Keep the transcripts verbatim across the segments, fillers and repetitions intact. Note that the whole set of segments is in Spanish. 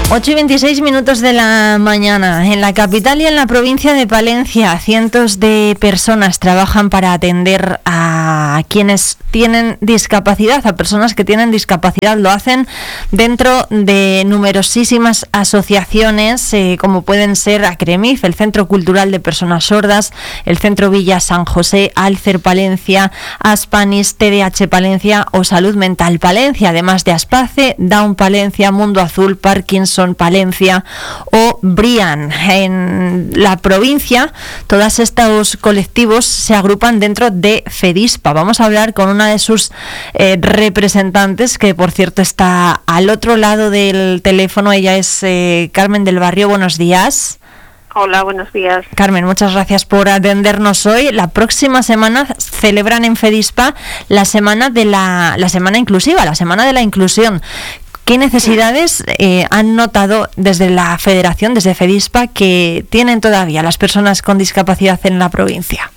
ocho y veintiséis minutos de la mañana. En la capital y en la provincia de Palencia, cientos de personas trabajan para atender a quienes tienen discapacidad, a personas que tienen discapacidad. Lo hacen dentro de numerosísimas asociaciones, eh, como pueden ser ACREMIF, el Centro Cultural de Personas Sordas, el Centro Villa San José, Alcer Palencia, Aspanis, T D A H Palencia o Salud Mental Palencia, además de Aspace, Down Palencia, Mundo Azul, Parkinson Palencia o Brian. En la provincia, todos estos colectivos se agrupan dentro de FEDISPA. Vamos a hablar con una de sus eh, representantes, que por cierto está al otro lado del teléfono. Ella es eh, Carmen del Barrio. Buenos días. Hola, buenos días. Carmen, muchas gracias por atendernos hoy. La próxima semana celebran en FEDISPA la semana de la, la semana inclusiva, la semana de la inclusión. ¿Qué necesidades eh, han notado desde la Federación, desde FEDISPA, que tienen todavía las personas con discapacidad en la provincia?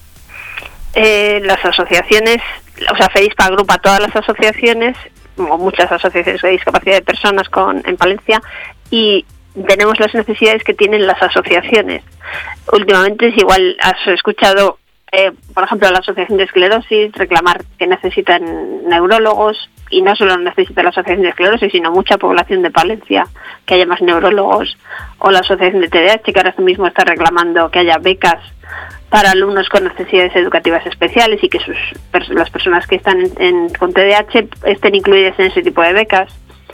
Eh, las asociaciones, o sea, FEDISPA agrupa todas las asociaciones, o muchas asociaciones de discapacidad de personas con en Palencia, y tenemos las necesidades que tienen las asociaciones. Últimamente, si igual has escuchado, eh, por ejemplo, la Asociación de Esclerosis reclamar que necesitan neurólogos, y no solo necesita la Asociación de Esclerosis, sino mucha población de Palencia, que haya más neurólogos, o la Asociación de T D A H, que ahora mismo está reclamando que haya becas para alumnos con necesidades educativas especiales y que sus las personas que están en, en, con T D A H estén incluidas en ese tipo de becas.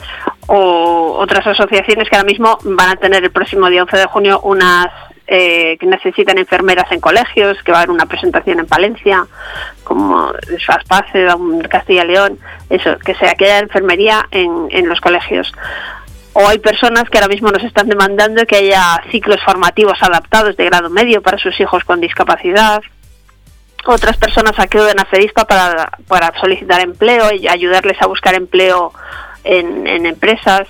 O otras asociaciones que ahora mismo van a tener el próximo día once de junio unas eh, que necesitan enfermeras en colegios, que va a haber una presentación en Palencia, como Aspace, Castilla y León, eso, que sea que haya enfermería en, en los colegios. O hay personas que ahora mismo nos están demandando que haya ciclos formativos adaptados de grado medio para sus hijos con discapacidad. Otras personas acuden a FEDISPA para, para solicitar empleo y ayudarles a buscar empleo en, en empresas.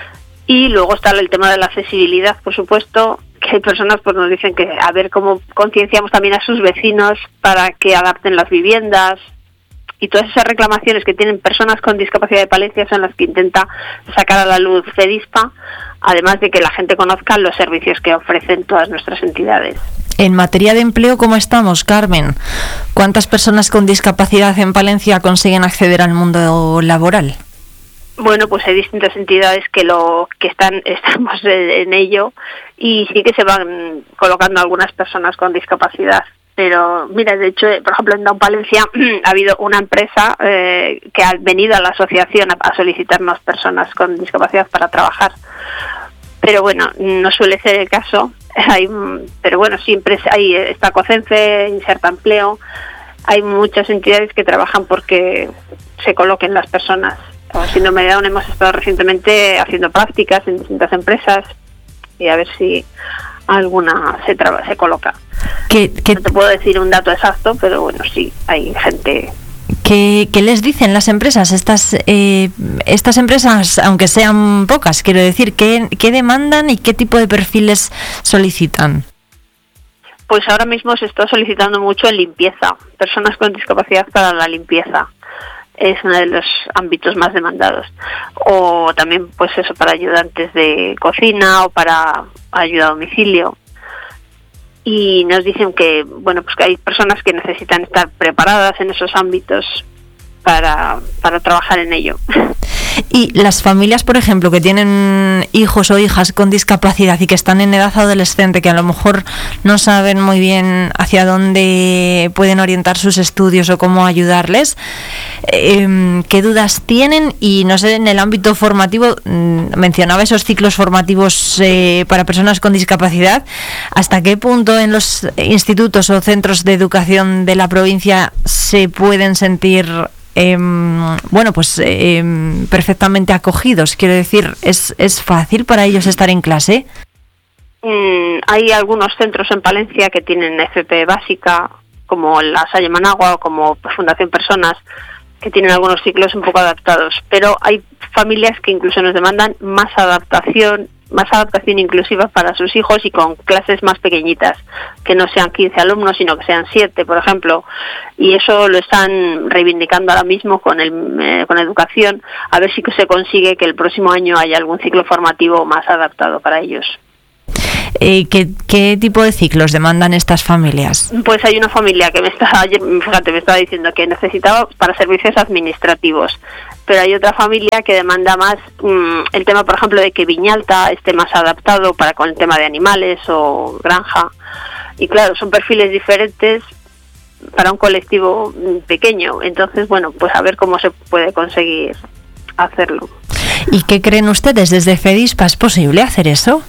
Y luego está el tema de la accesibilidad, por supuesto, que hay personas pues nos dicen que a ver cómo concienciamos también a sus vecinos para que adapten las viviendas, y todas esas reclamaciones que tienen personas con discapacidad de Palencia son las que intenta sacar a la luz FEDISPA, además de que la gente conozca los servicios que ofrecen todas nuestras entidades. En materia de empleo, ¿cómo estamos, Carmen? ¿Cuántas personas con discapacidad en Palencia consiguen acceder al mundo laboral? Bueno, pues hay distintas entidades que lo que están estamos en ello, y sí que se van colocando algunas personas con discapacidad. Pero mira, de hecho, por ejemplo, en Down Palencia ha habido una empresa eh, que ha venido a la asociación a, a solicitarnos personas con discapacidad para trabajar. Pero bueno, no suele ser el caso. Hay, pero bueno, siempre hay está COCENFE, Inserta Empleo. Hay muchas entidades que trabajan porque se coloquen las personas. Con síndrome de Down hemos estado recientemente haciendo prácticas en distintas empresas y a ver si alguna se traba, se coloca. ¿Qué, qué, no te puedo decir un dato exacto, pero bueno, sí, hay gente. ¿Qué, qué les dicen las empresas? Estas eh, estas empresas, aunque sean pocas, quiero decir, ¿qué, qué demandan y qué tipo de perfiles solicitan? Pues ahora mismo se está solicitando mucho en limpieza, personas con discapacidad para la limpieza. Es uno de los ámbitos más demandados. O también, pues eso, para ayudantes de cocina o para ayuda a domicilio. Y nos dicen que, bueno, pues que hay personas que necesitan estar preparadas en esos ámbitos para, para trabajar en ello. Y las familias, por ejemplo, que tienen hijos o hijas con discapacidad y que están en edad adolescente, que a lo mejor no saben muy bien hacia dónde pueden orientar sus estudios o cómo ayudarles, eh, ¿qué dudas tienen? Y no sé, en el ámbito formativo, mencionaba esos ciclos formativos eh, para personas con discapacidad, ¿hasta qué punto en los institutos o centros de educación de la provincia se pueden sentir Eh, bueno, pues eh, perfectamente acogidos? Quiero decir, ¿es, ¿es fácil para ellos estar en clase? Mm, hay algunos centros en Palencia que tienen F P básica, como la Salle Managua o como Fundación Personas, que tienen algunos ciclos un poco adaptados, pero hay familias que incluso nos demandan más adaptación más adaptación inclusiva para sus hijos y con clases más pequeñitas, que no sean quince alumnos, sino que sean siete, por ejemplo. Y eso lo están reivindicando ahora mismo con, el, eh, con educación, a ver si se consigue que el próximo año haya algún ciclo formativo más adaptado para ellos. Eh, ¿qué, ¿Qué tipo de ciclos demandan estas familias? Pues hay una familia que me está, fíjate, me estaba diciendo que necesitaba para servicios administrativos, pero hay otra familia que demanda más mmm, el tema, por ejemplo, de que Viñalta esté más adaptado para con el tema de animales o granja. Y claro, son perfiles diferentes para un colectivo pequeño. Entonces, bueno, pues a ver cómo se puede conseguir hacerlo. ¿Y qué creen ustedes desde FEDISPA? ¿Es posible hacer eso?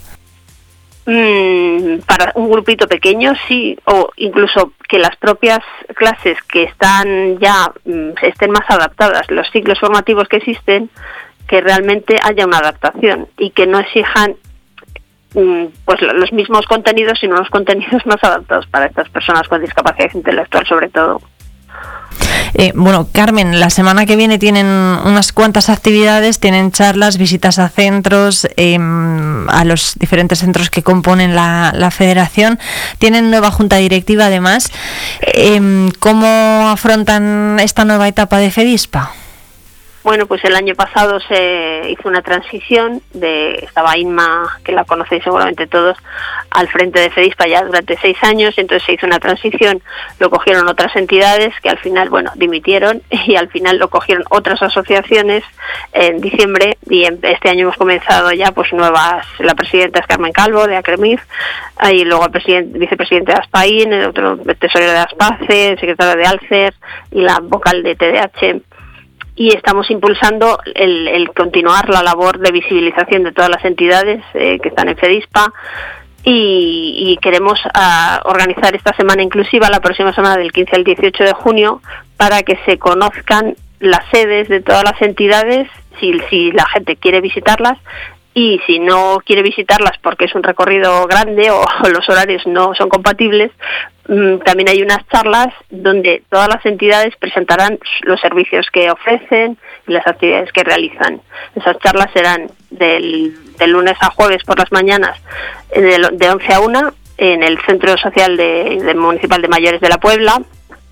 Para un grupito pequeño sí, o incluso que las propias clases que están ya estén más adaptadas, los ciclos formativos que existen, que realmente haya una adaptación y que no exijan pues los mismos contenidos, sino los contenidos más adaptados para estas personas con discapacidad intelectual, sobre todo. Eh, bueno, Carmen, la semana que viene tienen unas cuantas actividades, tienen charlas, visitas a centros, eh, a los diferentes centros que componen la, la federación. Tienen nueva junta directiva, además. Eh, ¿Cómo afrontan esta nueva etapa de FEDISPA? Bueno, pues el año pasado se hizo una transición, de estaba Inma, que la conocéis seguramente todos, al frente de FEDISPA ya durante seis años, entonces se hizo una transición, lo cogieron otras entidades que al final, bueno, dimitieron y al final lo cogieron otras asociaciones en diciembre y en este año hemos comenzado ya pues nuevas, la presidenta es Carmen Calvo de ACREMIF, y luego el presidente, vicepresidente de ASPAIN, el otro tesorero de ASPACE, el secretario de ALCER y la vocal de T D A H. Y estamos impulsando el, el continuar la labor de visibilización de todas las entidades eh, que están en FEDISPA y, y queremos uh, organizar esta semana inclusiva, la próxima semana del quince al dieciocho de junio, para que se conozcan las sedes de todas las entidades, si, si la gente quiere visitarlas, y si no quiere visitarlas porque es un recorrido grande o, o los horarios no son compatibles, mmm, también hay unas charlas donde todas las entidades presentarán los servicios que ofrecen y las actividades que realizan. Esas charlas serán del, del lunes a jueves por las mañanas de, de once a una en el Centro Social de, de Municipal de Mayores de la Puebla,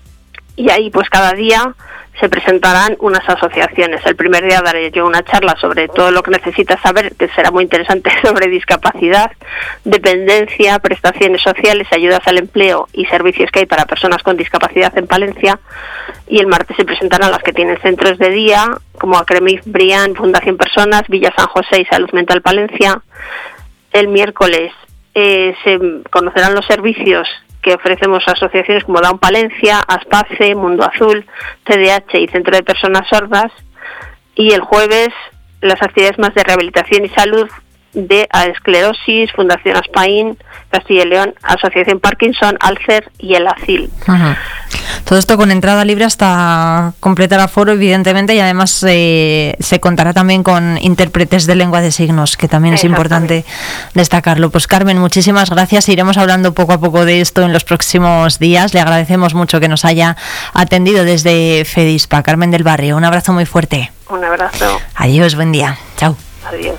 y ahí pues cada día se presentarán unas asociaciones. El primer día daré yo una charla sobre todo lo que necesitas saber, que será muy interesante, sobre discapacidad, dependencia, prestaciones sociales, ayudas al empleo y servicios que hay para personas con discapacidad en Palencia. Y el martes se presentarán las que tienen centros de día, como ACREMIF, Brian, Fundación Personas, Villa San José y Salud Mental Palencia. El miércoles eh, se conocerán los servicios que ofrecemos asociaciones como Down Palencia, ASPACE, Mundo Azul, T D A H y Centro de Personas Sordas. Y el jueves las actividades más de rehabilitación y salud de Esclerosis, Fundación ASPAIN, Castilla y León, Asociación Parkinson, ALCER y el ACIL. Ajá. Todo esto con entrada libre hasta completar aforo, evidentemente, y además eh, se contará también con intérpretes de lengua de signos, que también es importante destacarlo. Pues Carmen, muchísimas gracias. Iremos hablando poco a poco de esto en los próximos días. Le agradecemos mucho que nos haya atendido desde FEDISPA. Carmen del Barrio, un abrazo muy fuerte. Un abrazo. Adiós, buen día. Chao. Adiós.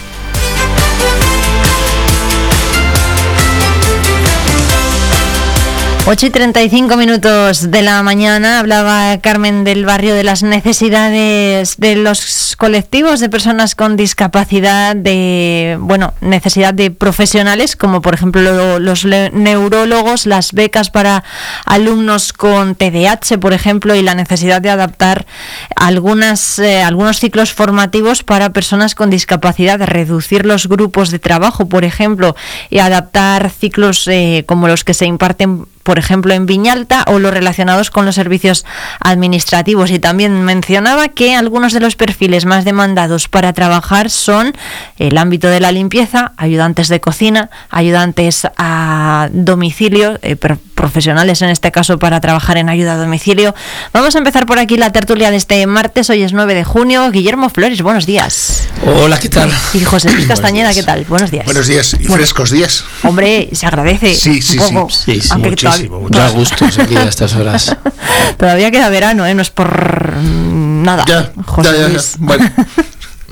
ocho y treinta y cinco minutos de la mañana. Hablaba Carmen del Barrio de las necesidades de los colectivos de personas con discapacidad, de bueno necesidad de profesionales como por ejemplo los neurólogos, las becas para alumnos con T D A H, por ejemplo, y la necesidad de adaptar algunas eh, algunos ciclos formativos para personas con discapacidad, de reducir los grupos de trabajo, por ejemplo, y adaptar ciclos eh, como los que se imparten, por ejemplo, en Viñalta, o los relacionados con los servicios administrativos. Y también mencionaba que algunos de los perfiles más demandados para trabajar son el ámbito de la limpieza, ayudantes de cocina, ayudantes a domicilio, eh, profesionales en este caso para trabajar en ayuda a domicilio. Vamos a empezar por aquí la tertulia de este martes. Hoy es nueve de junio. Guillermo Flores, buenos días. Hola, ¿qué tal? Y José Luis Castañeda, ¿qué tal? Buenos días. Buenos días, y bueno, frescos días. Hombre, se agradece. Sí, sí, un poco, sí, sí, aunque muchísimo, mucho a gusto aquí a estas horas. Todavía queda verano, ¿eh? No es por nada. Ya, José ya, ya, Luis. ya. Bueno.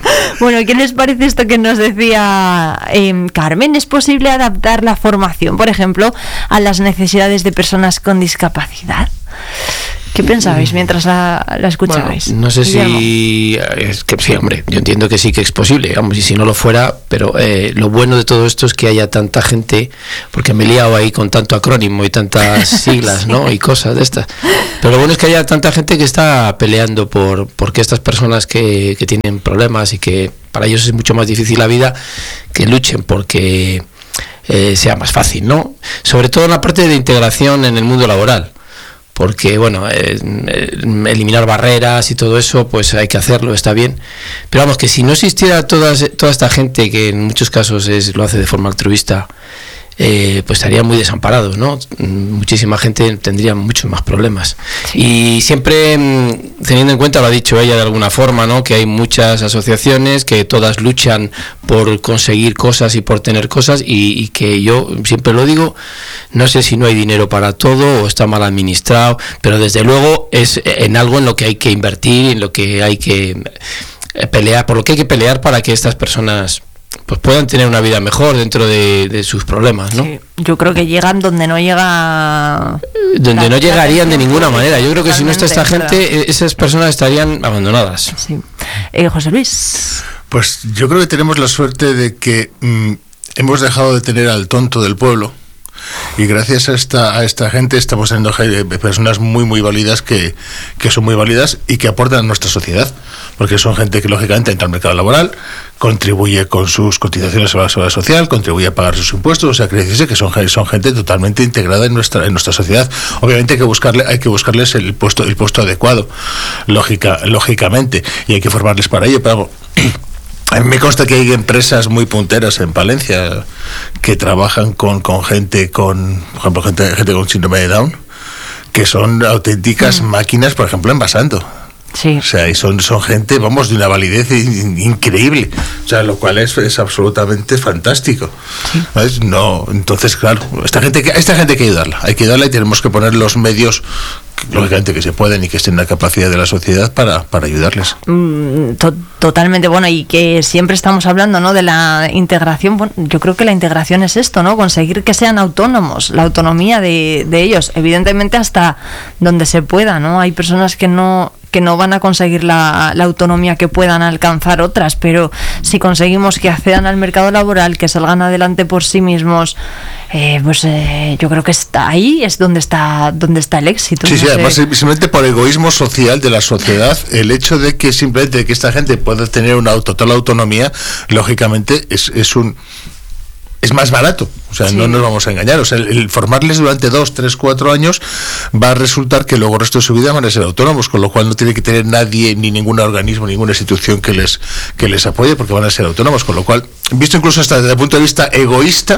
Bueno, ¿qué les parece esto que nos decía eh, Carmen? ¿Es posible adaptar la formación, por ejemplo, a las necesidades de personas con discapacidad? ¿Qué pensabais mientras la, la escuchabais? Bueno, no sé si... Es que sí, hombre, yo entiendo que sí que es posible, vamos, y si no lo fuera, pero eh, lo bueno de todo esto es que haya tanta gente, porque me he liado ahí con tanto acrónimo y tantas siglas, ¿no? Y cosas de estas. Pero lo bueno es que haya tanta gente que está peleando por porque estas personas que, que tienen problemas y que para ellos es mucho más difícil la vida, que luchen porque eh, sea más fácil, ¿no? Sobre todo en la parte de integración en el mundo laboral. Porque, bueno, eh, eliminar barreras y todo eso, pues hay que hacerlo, está bien. Pero vamos, que si no existiera toda, toda esta gente, que en muchos casos es, lo hace de forma altruista, eh, pues estarían muy desamparados, ¿no? Muchísima gente tendría muchos más problemas. Sí. Y siempre teniendo en cuenta, lo ha dicho ella de alguna forma, ¿no? Que hay muchas asociaciones que todas luchan por conseguir cosas y por tener cosas, y, y que yo siempre lo digo, no sé si no hay dinero para todo o está mal administrado, pero desde luego es en algo en lo que hay que invertir, en lo que hay que pelear, por lo que hay que pelear para que estas personas pues puedan tener una vida mejor dentro de, de sus problemas, ¿no? Sí, yo creo que llegan donde no llega... Donde la, no llegarían de ninguna manera. Yo creo que si no está esta gente, esas personas estarían abandonadas. Sí. Eh, José Luis. Pues yo creo que tenemos la suerte de que mmm, hemos dejado de tener al tonto del pueblo. Y gracias a esta a esta gente estamos teniendo personas muy muy válidas que, que son muy válidas y que aportan a nuestra sociedad, porque son gente que lógicamente entra al mercado laboral, contribuye con sus cotizaciones a la seguridad social, contribuye a pagar sus impuestos, o sea, que decirse que son, son gente totalmente integrada en nuestra en nuestra sociedad. Obviamente hay que buscarle hay que buscarles el puesto el puesto adecuado, lógica lógicamente, y hay que formarles para ello, pero a mí me consta que hay empresas muy punteras en Palencia que trabajan con, con gente con, por ejemplo, gente, gente con síndrome de Down, que son auténticas mm. máquinas, por ejemplo, envasando. Sí. O sea, y son, son gente, vamos, de una validez in, increíble. O sea, lo cual es, es absolutamente fantástico. Sí. ¿Ves? No, entonces, claro, esta gente, esta gente hay que ayudarla. Hay que ayudarla y tenemos que poner los medios, lógicamente, que se pueden y que estén en la capacidad de la sociedad para, para ayudarles. Mm, to- totalmente, bueno, y que siempre estamos hablando, ¿no?, de la integración. Bueno, yo creo que la integración es esto, ¿no?, conseguir que sean autónomos, la autonomía de, de ellos, evidentemente hasta donde se pueda, ¿no? Hay personas que no que no van a conseguir la, la autonomía que puedan alcanzar otras, pero si conseguimos que accedan al mercado laboral, que salgan adelante por sí mismos, eh, pues eh, yo creo que está ahí es donde está donde está el éxito. Sí, no sí, sé. Además simplemente por egoísmo social de la sociedad, el hecho de que simplemente que esta gente pueda tener una total autonomía, lógicamente es, es un es más barato, o sea, sí. No nos vamos a engañar, o sea, el, el formarles durante dos, tres, cuatro años va a resultar que luego el resto de su vida van a ser autónomos, con lo cual no tiene que tener nadie, ni ningún organismo, ninguna institución que les que les apoye, porque van a ser autónomos, con lo cual, visto incluso hasta desde el punto de vista egoísta,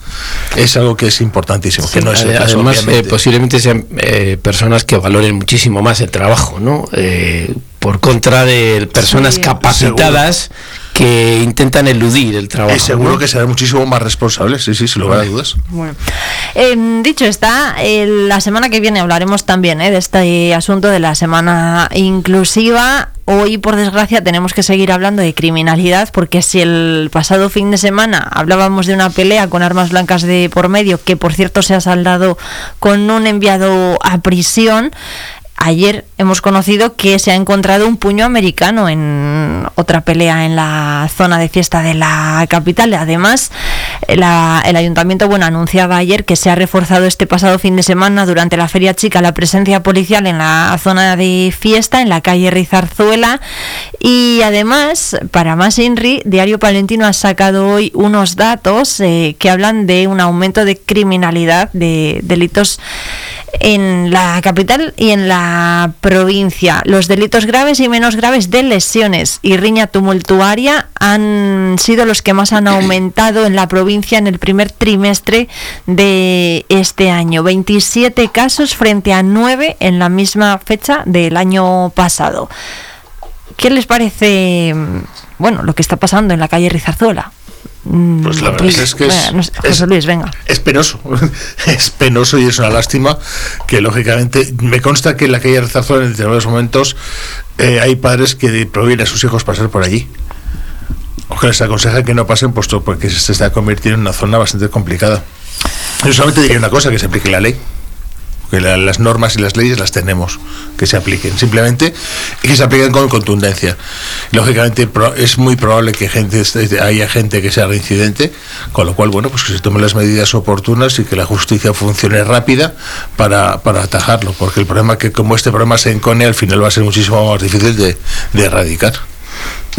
es algo que es importantísimo, sí, que no es el caso, además eh, posiblemente sean eh, personas que valoren muchísimo más el trabajo, ¿no? Eh, por contra de personas sí, capacitadas seguro. Que intentan eludir el trabajo. Y seguro, ¿no?, que serán muchísimo más responsables, sí, sí, sin lugar a dudas. Bueno, eh, dicho está, eh, la semana que viene hablaremos también eh, de este asunto de la semana inclusiva. Hoy, por desgracia, tenemos que seguir hablando de criminalidad, porque si el pasado fin de semana hablábamos de una pelea con armas blancas de por medio, que por cierto se ha saldado con un enviado a prisión, ayer hemos conocido que se ha encontrado un puño americano en otra pelea en la zona de fiesta de la capital. Además, la, el ayuntamiento, bueno, anunciaba ayer que se ha reforzado este pasado fin de semana durante la Feria Chica la presencia policial en la zona de fiesta, en la calle Rizarzuela. Y además, para más INRI, Diario Palentino ha sacado hoy unos datos eh, que hablan de un aumento de criminalidad, de delitos en la capital y en la provincia. Los delitos graves y menos graves de lesiones y riña tumultuaria han sido los que más han aumentado en la provincia en el primer trimestre de este año. veintisiete casos frente a nueve en la misma fecha del año pasado. ¿Qué les parece, bueno, lo que está pasando en la calle Rizarzuela? Pues la verdad Luis, es que es, venga, no sé, José Luis, venga. Es penoso, es penoso y es una lástima que lógicamente me consta que en la calle Rizarzuela en determinados momentos eh, hay padres que prohíben a sus hijos pasar por allí. que les aconseja que no pasen, puesto porque se está convirtiendo en una zona bastante complicada. Yo solamente diría una cosa, que se aplique la ley. Que la, las normas y las leyes las tenemos, que se apliquen simplemente y que se apliquen con contundencia. Lógicamente pro, es muy probable que gente haya gente que sea reincidente, con lo cual, bueno, pues que se tomen las medidas oportunas y que la justicia funcione rápida para, para atajarlo, porque el problema que como este problema se encone, al final va a ser muchísimo más difícil de, de erradicar.